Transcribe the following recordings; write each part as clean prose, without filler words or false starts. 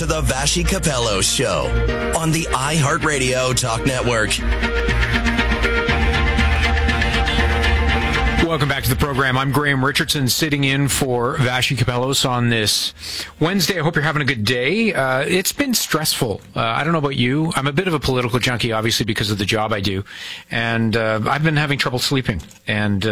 to the Vassy Capello Show on the iHeartRadio Talk Network. Welcome back to the program. I'm Graham Richardson, sitting in for Vassy Capellos on this Wednesday. I hope you're having a good day. It's been stressful. I don't know about you. I'm a bit of a political junkie, obviously, because of the job I do. And I've been having trouble sleeping. And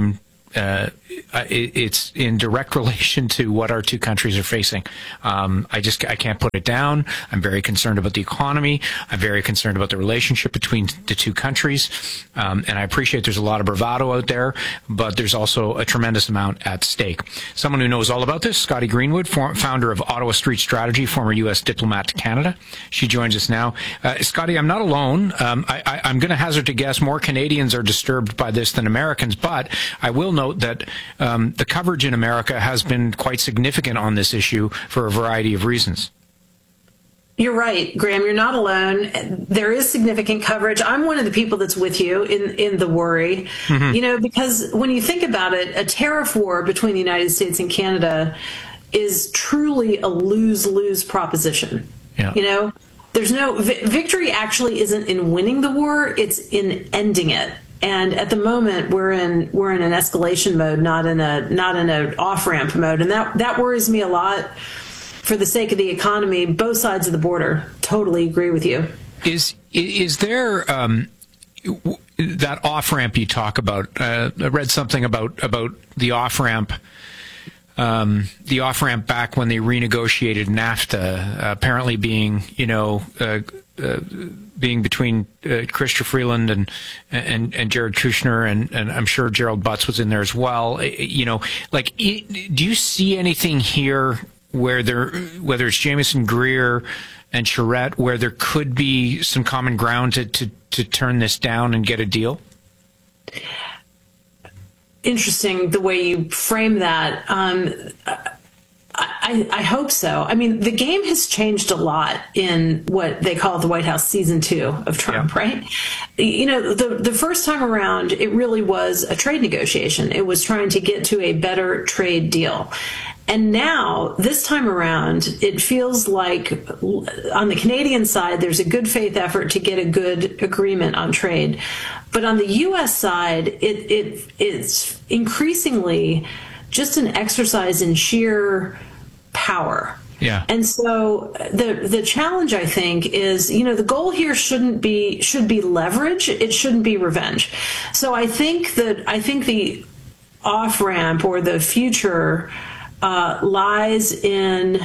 it's in direct relation to what our two countries are facing. I can't put it down. I'm very concerned about the economy. I'm very concerned about the relationship between the two countries. And I appreciate there's a lot of bravado out there, but there's also a tremendous amount at stake. Someone who knows all about this, Scotty Greenwood, founder of Ottawa Street Strategy, former U.S. diplomat to Canada. She joins us now. Scotty, I'm not alone. I'm going to hazard to guess more Canadians are disturbed by this than Americans, but I will note that the coverage in America has been quite significant on this issue for a variety of reasons. You're right, Graham. You're not alone. There is significant coverage. I'm one of the people that's with you in the worry, because when you think about it, a tariff war between the United States and Canada is truly a lose-lose proposition. Yeah. There's no victory actually isn't in winning the war. It's in ending it. And at the moment, we're in an escalation mode, not in an off-ramp mode, and that worries me a lot. For the sake of the economy, both sides of the border. Totally agree with you. Is there that off-ramp you talk about? I read something about the off-ramp. The off-ramp back when they renegotiated NAFTA, apparently being between Chrystia Freeland and Jared Kushner, and I'm sure Gerald Butts was in there as well. Do you see anything here where whether it's Jameson Greer and Charette, where there could be some common ground to turn this down and get a deal? Interesting the way you frame that. I hope so. I mean, the game has changed a lot in what they call the White House season 2 of Trump, right? The first time around, it really was a trade negotiation. It was trying to get to a better trade deal. And now, this time around, it feels like on the Canadian side, there's a good faith effort to get a good agreement on trade. But on the U.S. side, it's increasingly just an exercise in sheer power. Yeah. And so the challenge, I think, is, the goal here should be leverage. It shouldn't be revenge. So I think the off-ramp or the future lies in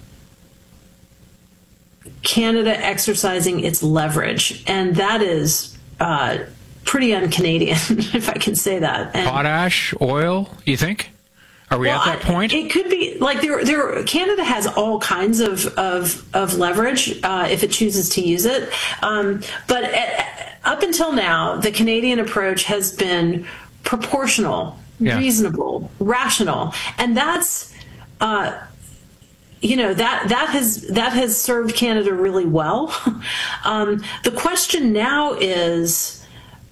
Canada exercising its leverage, and that is pretty un-Canadian, if I can say that. And potash, oil, you think? Are we at that point? It could be like Canada has all kinds of leverage if it chooses to use it, but up until now, the Canadian approach has been proportional. Yeah. Reasonable, rational, and that's that has served Canada really well. The question now is,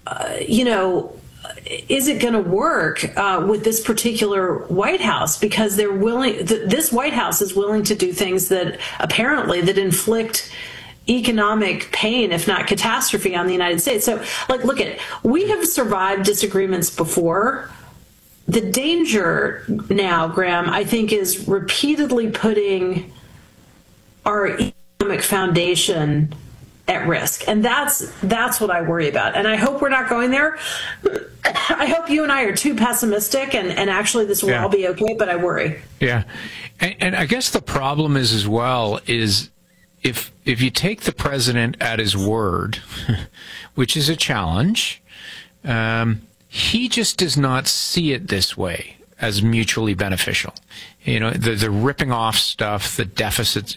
is it going to work with this particular White House? Because they're willing. This White House is willing to do things that inflict economic pain, if not catastrophe, on the United States. So, we have survived disagreements before. The danger now, Graham, I think, is repeatedly putting our economic foundation at risk. And that's what I worry about. And I hope we're not going there. I hope you and I are too pessimistic and actually this will all be okay, but I worry. Yeah. And I guess the problem is as well is if you take the president at his word, which is a challenge, he just does not see it this way as mutually beneficial. The ripping off stuff, the deficits,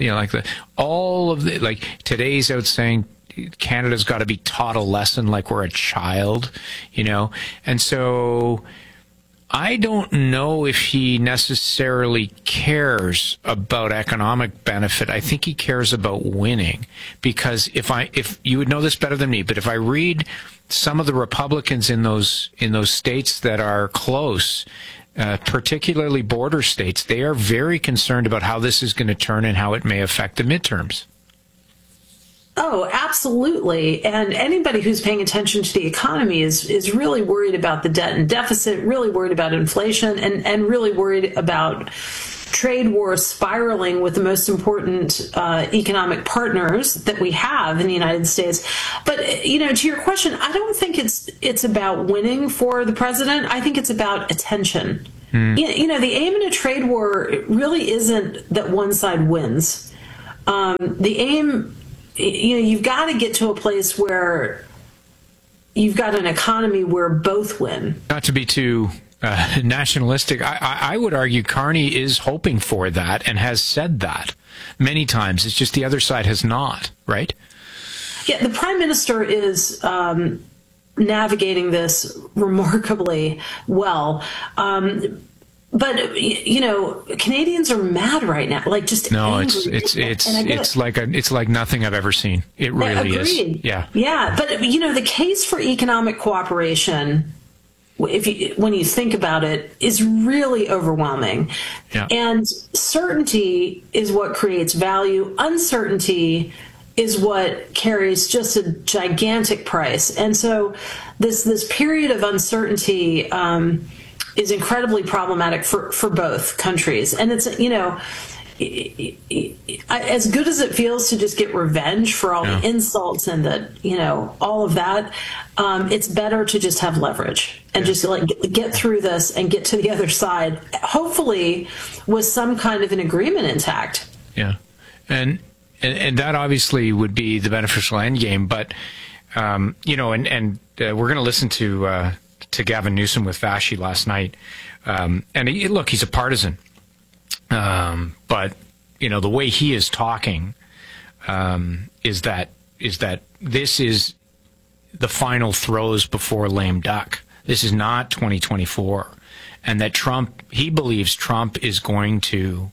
today's out saying Canada's got to be taught a lesson like we're a child, and so I don't know if he necessarily cares about economic benefit. I think he cares about winning, because if you would know this better than me, but if I read some of the Republicans in those states that are close, particularly border states, they are very concerned about how this is going to turn and how it may affect the midterms. Oh, absolutely. And anybody who's paying attention to the economy is really worried about the debt and deficit, really worried about inflation, and really worried about trade wars spiraling with the most important economic partners that we have in the United States. But, to your question, I don't think it's about winning for the president. I think it's about attention. The aim in a trade war really isn't that one side wins. The aim, you've got to get to a place where you've got an economy where both win. Not to be too nationalistic, I would argue Carney is hoping for that and has said that many times. It's just the other side has not, right? Yeah, the prime minister is navigating this remarkably well. But Canadians are mad right now, like just angry. It's like nothing I've ever seen. It really is. Yeah. But the case for economic cooperation, when you think about it, is really overwhelming. Yeah. And certainty is what creates value. Uncertainty is what carries just a gigantic price. And so this period of uncertainty is incredibly problematic for both countries. And it's, as good as it feels to just get revenge for all the insults and all of that, it's better to just have leverage and just get through this and get to the other side, hopefully with some kind of an agreement intact. Yeah. And that obviously would be the beneficial end game. But, we're going to listen to Gavin Newsom with Vassy last night. And look, he's a partisan. But, the way he is talking is that this is the final throws before lame duck. This is not 2024. And that he believes Trump is going to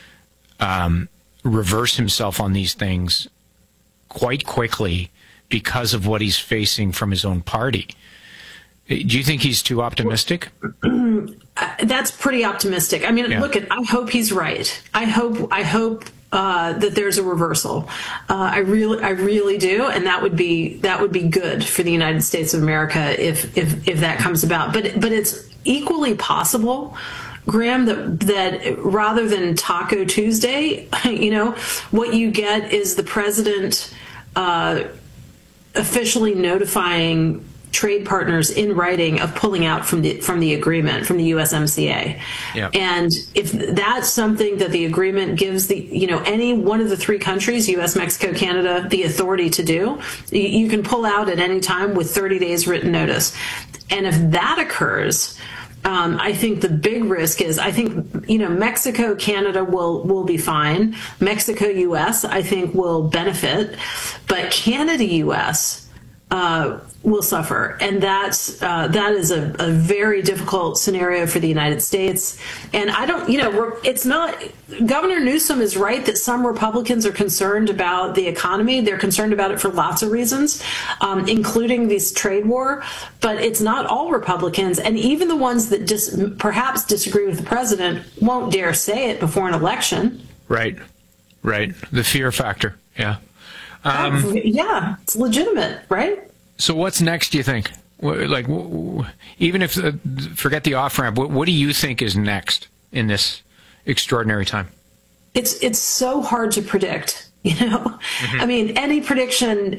reverse himself on these things quite quickly because of what he's facing from his own party. Do you think he's too optimistic? That's pretty optimistic. I mean, look, I hope he's right. I hope that there's a reversal. I really do, and that would be good for the United States of America if that comes about. But it's equally possible, Graham, that rather than Taco Tuesday, what you get is the president officially notifying trade partners in writing of pulling out from the agreement, from the USMCA. Yeah. And if that's something that the agreement gives any one of the three countries, US, Mexico, Canada, the authority to do, you can pull out at any time with 30 days written notice. And if that occurs, I think the big risk is, Mexico, Canada will be fine. Mexico, US, I think will benefit, but Canada, US, will suffer, and that is a very difficult scenario for the United States. And I don't, it's not. Governor Newsom is right that some Republicans are concerned about the economy. They're concerned about it for lots of reasons, including this trade war. But it's not all Republicans, and even the ones that perhaps disagree with the president won't dare say it before an election. Right. The fear factor. Yeah. It's legitimate, right? So what's next, do you think? Like, even if, forget the off-ramp, what do you think is next in this extraordinary time? It's so hard to predict, Mm-hmm. I mean, any prediction,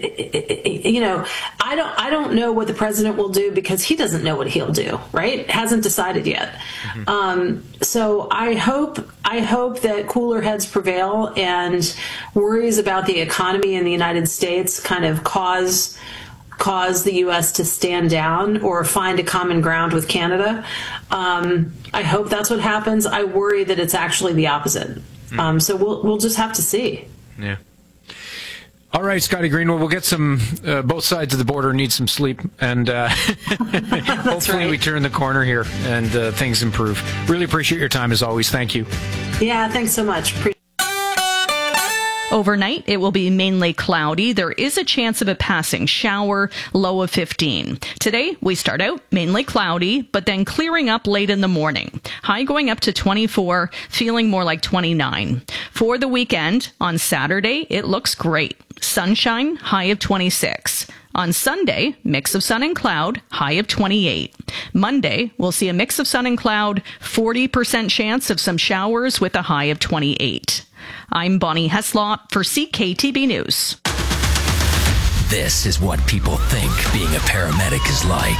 I don't know what the president will do because he doesn't know what he'll do, right? Hasn't decided yet. Mm-hmm. So I hope that cooler heads prevail and worries about the economy in the United States kind of cause the U.S. to stand down or find a common ground with Canada. I hope that's what happens. I worry that it's actually the opposite. So we'll just have to see. Yeah. All right, Scotty Greenwood, we'll get some, both sides of the border need some sleep, and hopefully we turn the corner here and things improve. Really appreciate your time as always. Thank you. Yeah, thanks so much. Overnight, it will be mainly cloudy. There is a chance of a passing shower, low of 15. Today, we start out mainly cloudy, but then clearing up late in the morning. High going up to 24, feeling more like 29. For the weekend, on Saturday, it looks great. Sunshine, high of 26. On Sunday, mix of sun and cloud, high of 28. Monday, we'll see a mix of sun and cloud, 40% chance of some showers with a high of 28. I'm Bonnie Heslop for CKTB News. This is what people think being a paramedic is like.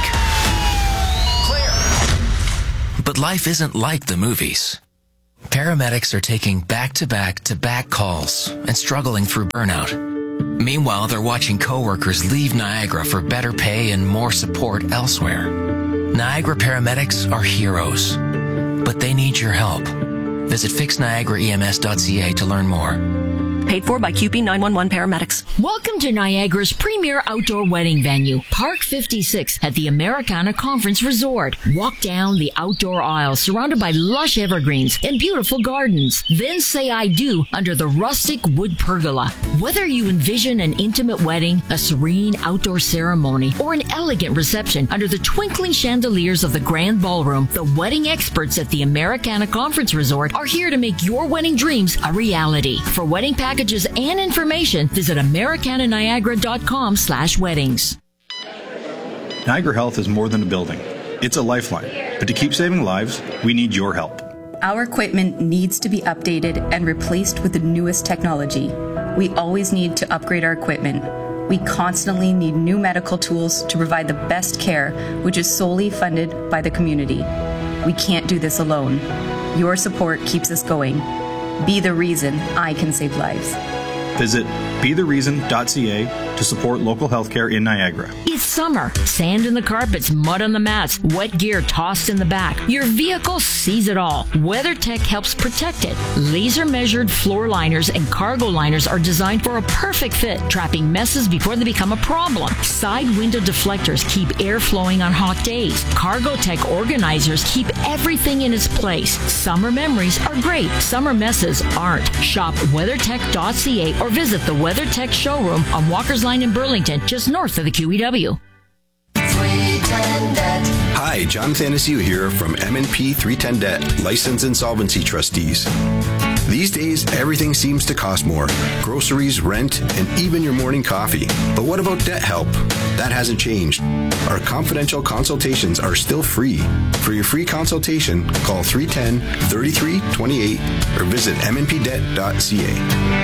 Clear. But life isn't like the movies. Paramedics are taking back-to-back-to-back calls and struggling through burnout. Meanwhile, they're watching coworkers leave Niagara for better pay and more support elsewhere. Niagara paramedics are heroes, but they need your help. Visit fixniagaraems.ca to learn more. Paid for by QP 911 paramedics. Welcome to Niagara's premier outdoor wedding venue, Park 56 at the Americana Conference Resort. Walk down the outdoor aisle surrounded by lush evergreens and beautiful gardens. Then say I do under the rustic wood pergola. Whether you envision an intimate wedding, a serene outdoor ceremony, or an elegant reception under the twinkling chandeliers of the grand ballroom, the wedding experts at the Americana Conference Resort are here to make your wedding dreams a reality. For wedding packages and information, visit americananiagara.com/weddings. Niagara Health is more than a building. It's a lifeline. But to keep saving lives, we need your help. Our equipment needs to be updated and replaced with the newest technology. We always need to upgrade our equipment. We constantly need new medical tools to provide the best care, which is solely funded by the community. We can't do this alone. Your support keeps us going. Be the reason I can save lives. Visit bethereason.ca to support local healthcare in Niagara. It's summer. Sand in the carpets, mud on the mats, wet gear tossed in the back. Your vehicle sees it all. WeatherTech helps protect it. Laser-measured floor liners and cargo liners are designed for a perfect fit, trapping messes before they become a problem. Side window deflectors keep air flowing on hot days. CargoTech organizers keep everything in its place. Summer memories are great. Summer messes aren't. Shop WeatherTech.ca or visit the WeatherTech showroom on Walker's Line in Burlington, just north of the QEW. Hi, John Thanasiu here from M&P 310 Debt, Licensed Insolvency Trustees. These days, everything seems to cost more. Groceries, rent, and even your morning coffee. But what about debt help? That hasn't changed. Our confidential consultations are still free. For your free consultation, call 310-3328 or visit mnpdebt.ca.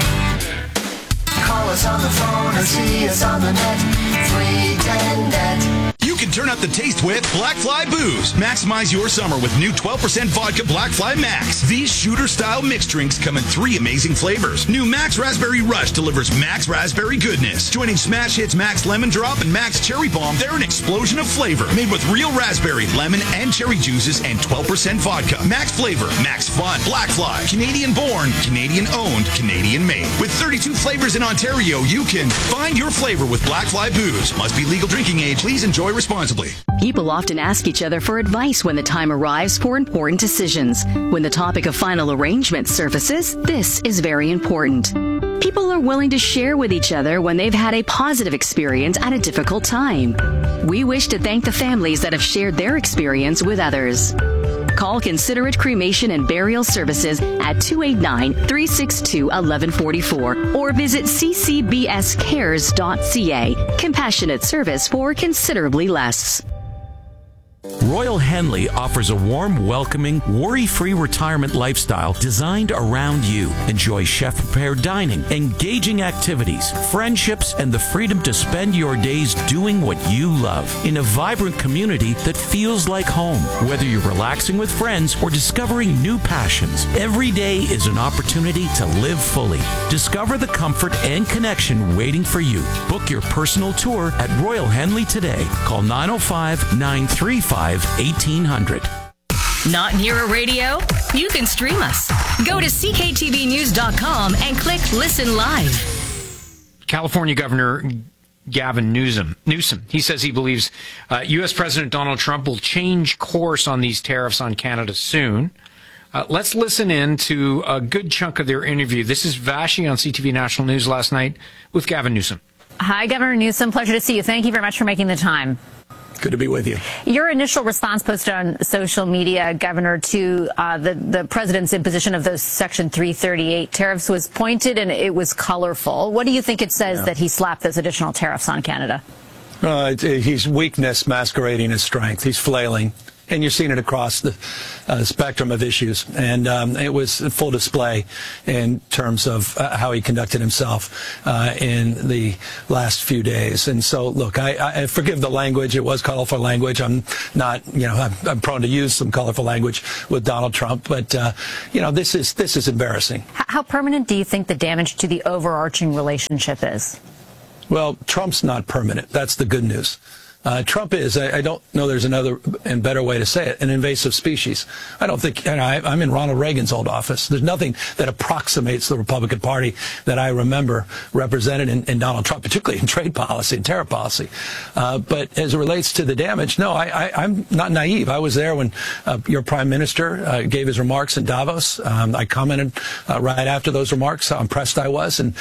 Call us on the phone or see us on the net. 310 Net. You can turn up the taste with Black Fly Booze. Maximize your summer with new 12% vodka Black Fly Max. These shooter-style mixed drinks come in 3 amazing flavors. New Max Raspberry Rush delivers Max Raspberry goodness. Joining Smash Hits Max Lemon Drop and Max Cherry Bomb, they're an explosion of flavor. Made with real raspberry, lemon, and cherry juices and 12% vodka. Max flavor, Max fun. Black Fly, Canadian born, Canadian owned, Canadian made. With 32 flavors in Ontario, you can find your flavor with Black Fly Booze. Must be legal drinking age. Please enjoy responsibly. People often ask each other for advice when the time arrives for important decisions. When the topic of final arrangement surfaces, this is very important. People are willing to share with each other when they've had a positive experience at a difficult time. We wish to thank the families that have shared their experience with others. Call Considerate Cremation and Burial Services at 289-362-1144 or visit ccbscares.ca. Compassionate service for considerably less. Royal Henley offers a warm, welcoming, worry-free retirement lifestyle designed around you. Enjoy chef-prepared dining, engaging activities, friendships, and the freedom to spend your days doing what you love in a vibrant community that feels like home. Whether you're relaxing with friends or discovering new passions, every day is an opportunity to live fully. Discover the comfort and connection waiting for you. Book your personal tour at Royal Henley today. Call 905-935-1800. Not near a radio? You can stream us. Go to cktvnews.com and click Listen Live. California Governor Gavin Newsom, he says he believes U.S. President Donald Trump will change course on these tariffs on Canada soon. Let's listen in to a good chunk of their interview. This is Vashi on CTV National News last night with Gavin Newsom. Hi, Governor Newsom. Pleasure to see you. Thank you very much for making the time. Good to be with you. Your initial response posted on social media, Governor, to the president's imposition of those Section 338 tariffs was pointed and it was colorful. What do you think it says that he slapped those additional tariffs on Canada? He's weakness masquerading as strength. He's flailing. And you're seeing it across the spectrum of issues. And it was full display in terms of how he conducted himself in the last few days. And so, look, I forgive the language. It was colorful language. I'm not, I'm prone to use some colorful language with Donald Trump. But, this is embarrassing. How permanent do you think the damage to the overarching relationship is? Well, Trump's not permanent. That's the good news. Trump is, I don't know there's another and better way to say it, an invasive species. I don't think, I'm in Ronald Reagan's old office. There's nothing that approximates the Republican Party that I remember represented in Donald Trump, particularly in trade policy and tariff policy. But as it relates to the damage, no, I'm not naive. I was there when your prime minister gave his remarks in Davos. I commented right after those remarks how impressed I was and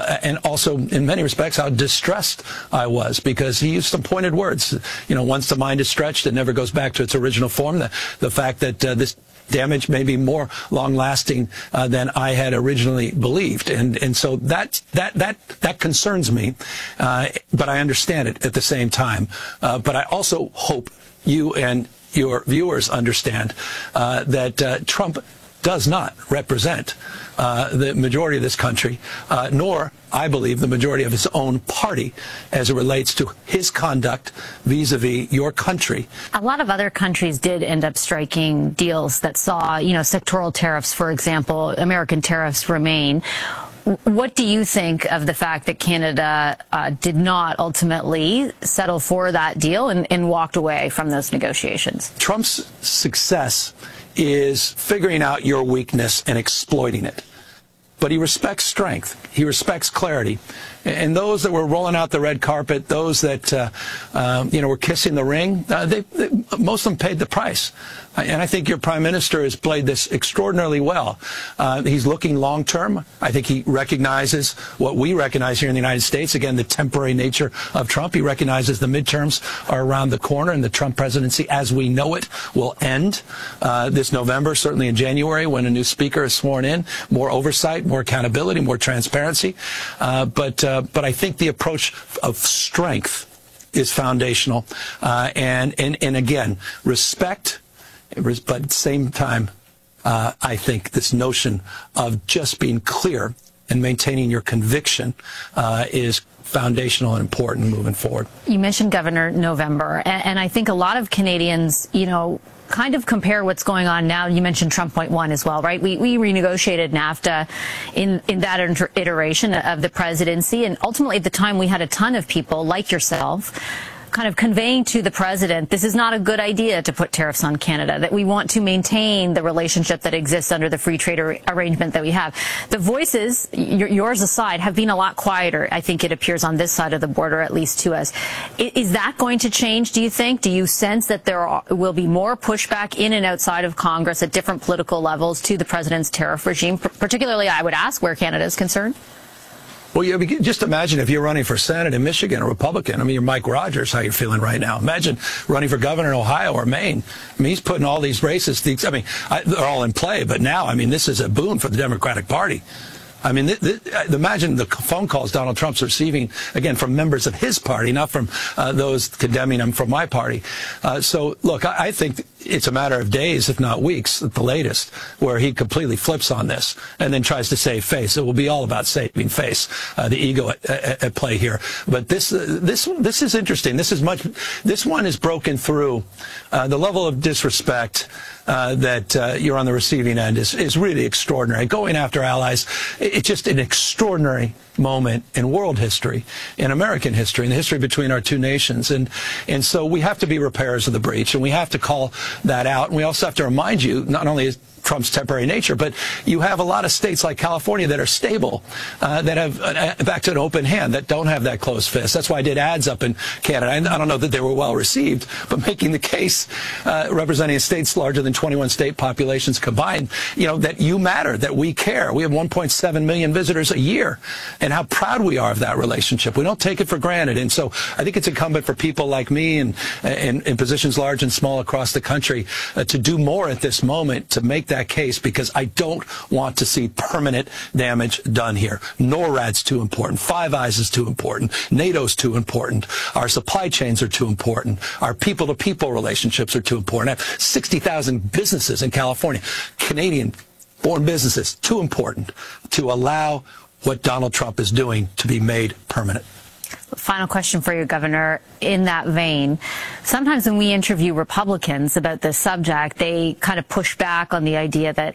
also in many respects how distressed I was because he used some pointed words. Once the mind is stretched, it never goes back to its original form. The fact that this damage may be more long-lasting than I had originally believed, and so that concerns me. But I understand it at the same time. But I also hope you and your viewers understand that Trump does not represent the majority of this country, nor, I believe, the majority of his own party as it relates to his conduct vis-a-vis your country. A lot of other countries did end up striking deals that saw, sectoral tariffs, for example, American tariffs remain. What do you think of the fact that Canada did not ultimately settle for that deal and walked away from those negotiations? Trump's success is figuring out your weakness and exploiting it. But he respects strength. He respects clarity. And those that were rolling out the red carpet, those that, were kissing the ring, most of them paid the price. And I think your prime minister has played this extraordinarily well. He's looking long term. I think he recognizes what we recognize here in the United States. Again, the temporary nature of Trump. He recognizes the midterms are around the corner and the Trump presidency as we know it will end this November, certainly in January when a new speaker is sworn in. More oversight, more accountability, more transparency. But I think the approach of strength is foundational. And again, respect, but at the same time, I think this notion of just being clear and maintaining your conviction is foundational and important moving forward. You mentioned Governor November, and I think a lot of Canadians, kind of compare what's going on now. You mentioned Trump Point 1 as well, right? We renegotiated NAFTA in that iteration of the presidency, and ultimately at the time we had a ton of people like yourself kind of conveying to the president, this is not a good idea to put tariffs on Canada, that we want to maintain the relationship that exists under the free trade arrangement that we have. The voices, yours aside, have been a lot quieter, I think it appears, on this side of the border, at least to us. Is that going to change, do you think? Do you sense that there will be more pushback in and outside of Congress at different political levels to the president's tariff regime, particularly, I would ask, where Canada is concerned? Well, just imagine if you're running for Senate in Michigan, a Republican. I mean, you're Mike Rogers, how you're feeling right now. Imagine running for governor in Ohio or Maine. I mean, he's putting all these races, they're all in play, but now, this is a boon for the Democratic Party. Imagine the phone calls Donald Trump's receiving, again, from members of his party, not from those condemning him from my party. So, look, I think it's a matter of days, if not weeks, at the latest, where he completely flips on this and then tries to save face. It will be all about saving face, the ego at play here. But this is interesting. This one is broken through. The level of disrespect that you're on the receiving end is really extraordinary. Going after allies, it's just an extraordinary moment in world history, in American history, in the history between our two nations. And so we have to be repairers of the breach, and we have to call that out. And we also have to remind you, not only Trump's temporary nature, but you have a lot of states like California that are stable, that have back to an open hand, that don't have that closed fist. That's why I did ads up in Canada. I don't know that they were well received, but making the case, representing states larger than 21 state populations combined, that you matter, that we care. We have 1.7 million visitors a year, and how proud we are of that relationship. We don't take it for granted. And so I think it's incumbent for people like me and in positions large and small across the country to do more at this moment to make that case, because I don't want to see permanent damage done here. NORAD's too important. Five Eyes is too important. NATO's too important. Our supply chains are too important. Our people-to-people relationships are too important. I have 60,000 businesses in California, Canadian-born businesses, too important to allow what Donald Trump is doing to be made permanent. Final question for you, Governor. In that vein, sometimes when we interview Republicans about this subject, they kind of push back on the idea that,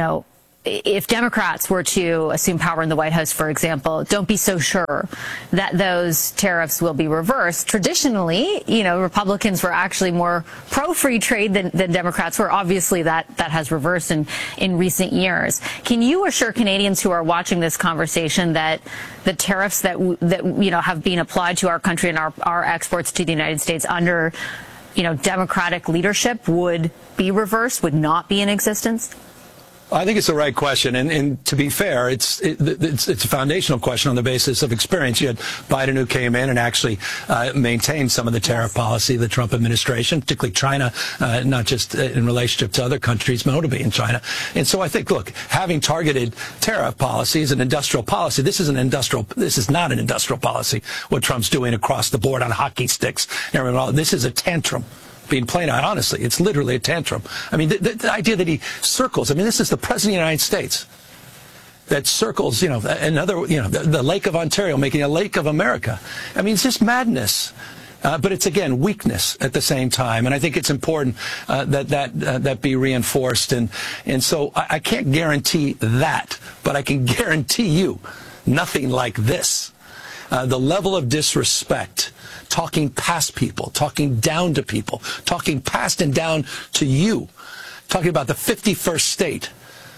if Democrats were to assume power in the White House, for example, don't be so sure that those tariffs will be reversed. Traditionally, Republicans were actually more pro-free trade than Democrats were. Obviously, that has reversed in recent years. Can you assure Canadians who are watching this conversation that the tariffs that have been applied to our country and our exports to the United States under Democratic leadership would be reversed, would not be in existence? I think it's the right question, and to be fair, it's a foundational question on the basis of experience. You had Biden, who came in and actually maintained some of the tariff policy of the Trump administration, particularly China, not just in relationship to other countries, but notably in China. And so I think, look, having targeted tariff policies and industrial policy, this is not an industrial policy, what Trump's doing across the board on hockey sticks. This is a tantrum. Being plain out, honestly, it's literally a tantrum. I mean, the idea that he circles, this is the President of the United States that circles, the Lake of Ontario, making a Lake of America. It's just madness. But it's, again, weakness at the same time. And I think it's important that be reinforced. And so I can't guarantee that, but I can guarantee you nothing like this. The level of disrespect, talking past people, talking down to people, talking past and down to you, talking about the 51st state,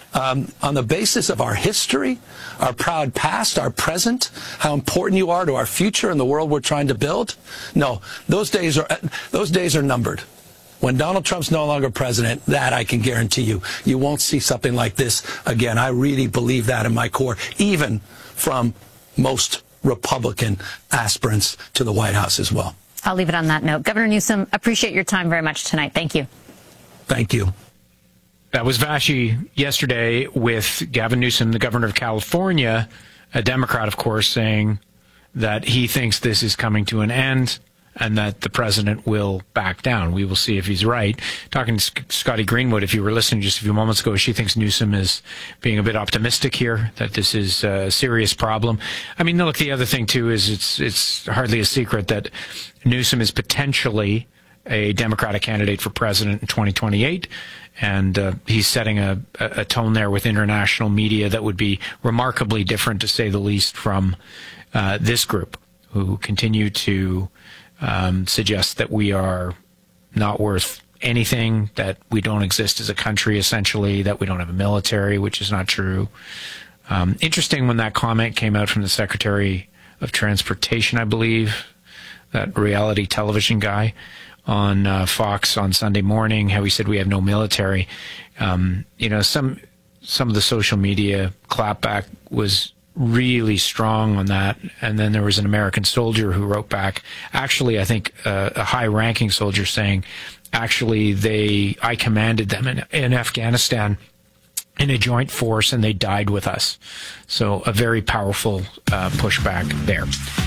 on the basis of our history, our proud past, our present, how important you are to our future and the world we're trying to build. No, those days are numbered. When Donald Trump's no longer president, that I can guarantee you, you won't see something like this again. I really believe that in my core, even from most Republican aspirants to the White House as well. I'll leave it on that note. Governor Newsom, appreciate your time very much tonight. Thank you. Thank you. That was Vashi yesterday with Gavin Newsom, the governor of California, a Democrat, of course, saying that he thinks this is coming to an end and that the president will back down. We will see if he's right. Talking to Scotty Greenwood, if you were listening just a few moments ago, she thinks Newsom is being a bit optimistic here, that this is a serious problem. Look, the other thing, too, is it's hardly a secret that Newsom is potentially a Democratic candidate for president in 2028. And he's setting a tone there with international media that would be remarkably different, to say the least, from this group, who continue to suggest that we are not worth anything, that we don't exist as a country, essentially, that we don't have a military, which is not true. Interesting when that comment came out from the Secretary of Transportation, I believe, that reality television guy on Fox on Sunday morning, how he said we have no military. Some of the social media clapback was really strong on that. And then there was an American soldier who wrote back, actually, I think a high-ranking soldier, saying, actually, I commanded them in Afghanistan in a joint force, and they died with us. So a very powerful pushback there.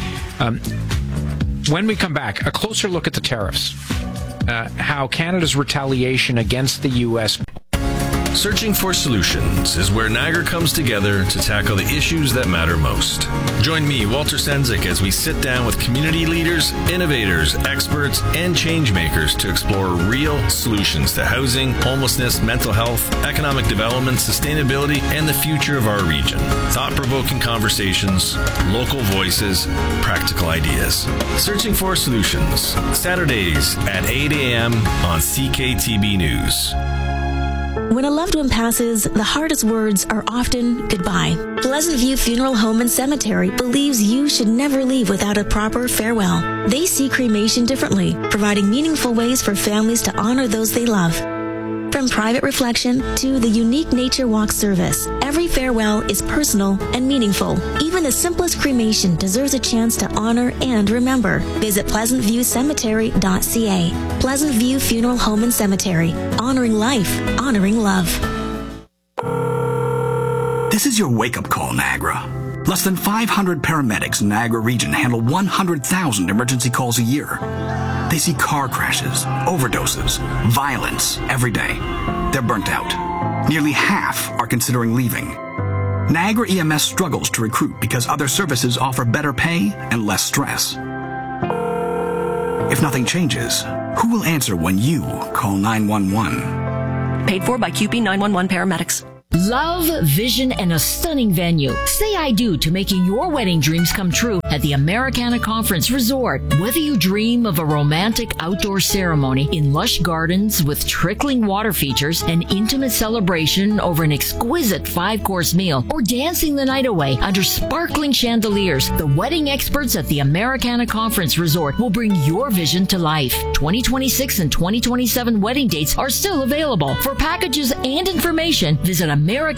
When we come back, a closer look at the tariffs, how Canada's retaliation against the U.S. Searching for Solutions is where Niagara comes together to tackle the issues that matter most. Join me, Walter Sendzik, as we sit down with community leaders, innovators, experts, and changemakers to explore real solutions to housing, homelessness, mental health, economic development, sustainability, and the future of our region. Thought-provoking conversations, local voices, practical ideas. Searching for Solutions, Saturdays at 8 a.m. on CKTB News. When a loved one passes, the hardest words are often goodbye. Pleasant View Funeral Home and Cemetery believes you should never leave without a proper farewell. They see cremation differently, providing meaningful ways for families to honor those they love. From private reflection to the unique nature walk service, every farewell is personal and meaningful. Even the simplest cremation deserves a chance to honor and remember. Visit pleasantviewcemetery.ca. Pleasant View Funeral Home and Cemetery. Honoring life, honoring love. This is your wake-up call, Niagara. Less than 500 paramedics in Niagara region handle 100,000 emergency calls a year. They see car crashes, overdoses, violence every day. They're burnt out. Nearly half are considering leaving. Niagara EMS struggles to recruit because other services offer better pay and less stress. If nothing changes, who will answer when you call 911? Paid for by QP 911 paramedics. Love, vision, and a stunning venue. Say I do to making your wedding dreams come true at the Americana Conference Resort. Whether you dream of a romantic outdoor ceremony in lush gardens with trickling water features, an intimate celebration over an exquisite 5-course meal, or dancing the night away under sparkling chandeliers, the wedding experts at the Americana Conference Resort will bring your vision to life. 2026 and 2027 wedding dates are still available. For packages and information, visit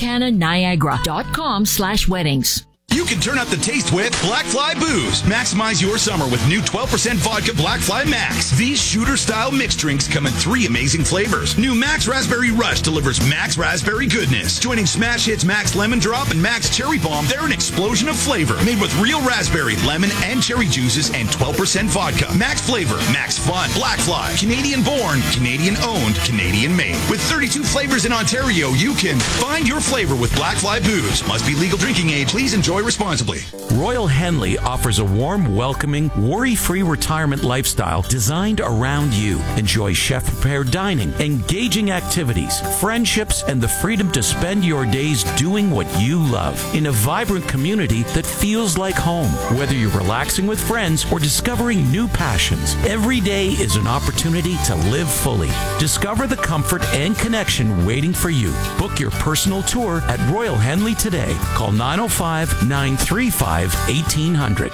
AmericanaNiagara.com/weddings. You can turn up the taste with Black Fly Booze. Maximize your summer with new 12% vodka Black Fly Max. These shooter-style mixed drinks come in 3 amazing flavors. New Max Raspberry Rush delivers Max Raspberry goodness. Joining smash hits Max Lemon Drop and Max Cherry Bomb, they're an explosion of flavor. Made with real raspberry, lemon, and cherry juices and 12% vodka. Max flavor, Max fun. Black Fly, Canadian-born, Canadian-owned, Canadian-made. With 32 flavors in Ontario, you can find your flavor with Black Fly Booze. Must be legal drinking age. Please enjoy responsibly. Royal Henley offers a warm, welcoming, worry-free retirement lifestyle designed around you. Enjoy chef-prepared dining, engaging activities, friendships, and the freedom to spend your days doing what you love in a vibrant community that feels like home. Whether you're relaxing with friends or discovering new passions, every day is an opportunity to live fully. Discover the comfort and connection waiting for you. Book your personal tour at Royal Henley today. Call 905-935-1800.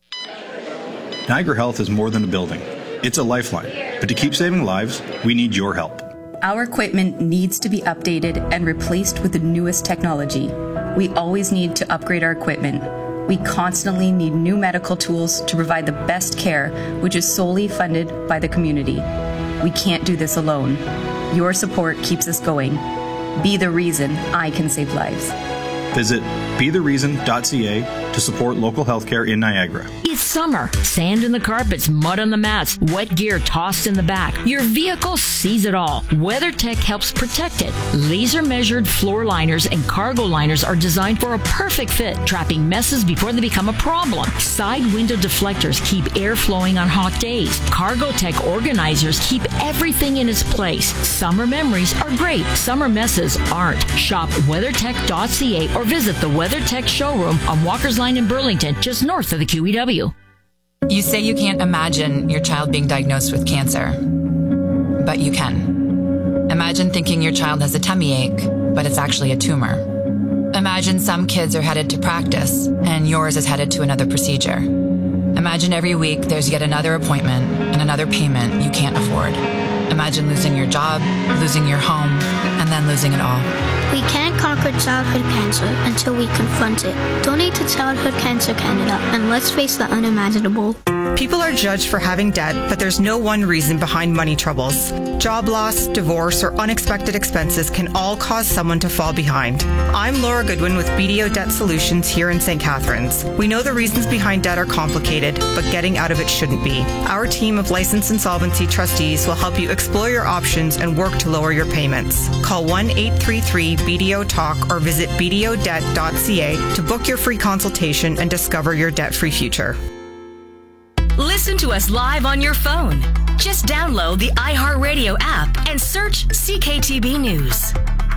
Niagara Health is more than a building. It's a lifeline. But to keep saving lives, we need your help. Our equipment needs to be updated and replaced with the newest technology. We always need to upgrade our equipment. We constantly need new medical tools to provide the best care, which is solely funded by the community. We can't do this alone. Your support keeps us going. Be the reason I can save lives. Visit bethereason.ca to support local healthcare in Niagara. It's summer. Sand in the carpets, mud on the mats, wet gear tossed in the back. Your vehicle sees it all. WeatherTech helps protect it. Laser-measured floor liners and cargo liners are designed for a perfect fit, trapping messes before they become a problem. Side window deflectors keep air flowing on hot days. CargoTech organizers keep everything in its place. Summer memories are great. Summer messes aren't. Shop WeatherTech.ca or visit the WeatherTech showroom on Walker's Line in Burlington, just north of the QEW. You say you can't imagine your child being diagnosed with cancer, but you can. Imagine thinking your child has a tummy ache, but it's actually a tumor. Imagine some kids are headed to practice, and yours is headed to another procedure. Imagine every week there's yet another appointment and another payment you can't afford. Imagine losing your job, losing your home, and then losing it all. We can't conquer childhood cancer until we confront it. Donate to Childhood Cancer Canada and let's face the unimaginable. People are judged for having debt, but there's no one reason behind money troubles. Job loss, divorce, or unexpected expenses can all cause someone to fall behind. I'm Laura Goodwin with BDO Debt Solutions here in St. Catharines. We know the reasons behind debt are complicated, but getting out of it shouldn't be. Our team of licensed insolvency trustees will help you explore your options and work to lower your payments. Call 1-833-BDO-TALK or visit bdodebt.ca to book your free consultation and discover your debt-free future. Listen to us live on your phone. Just download the iHeartRadio app and search CKTB News.